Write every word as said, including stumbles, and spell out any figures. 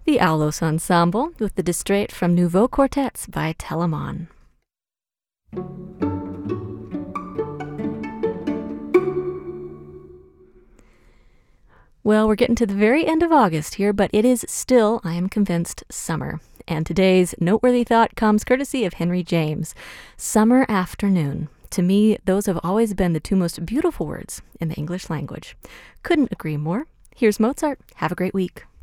the Aulos Ensemble with the Distrait from Nouveau Quartets by Telemann. Well, we're getting to the very end of August here, but it is still, I am convinced, summer. And today's noteworthy thought comes courtesy of Henry James. Summer afternoon. To me, those have always been the two most beautiful words in the English language. Couldn't agree more. Here's Mozart. Have a great week.